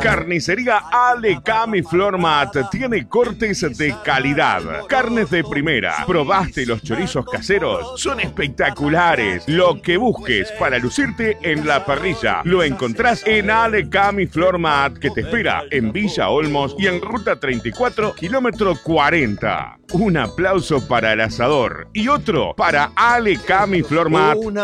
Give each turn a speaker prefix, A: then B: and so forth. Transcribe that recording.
A: Carnicería Alecam y Flor Mat tiene cortes de calidad. Carnes de primera. ¿Probaste los chorizos caseros? Son espectaculares. Lo que busques para lucirte en la parrilla lo encontrás en Alecam y Flor Mat, que te espera en Villa Olmos y en Ruta 34, kilómetro 40. Un aplauso para el asador y otro para Alecam y Flor Mat.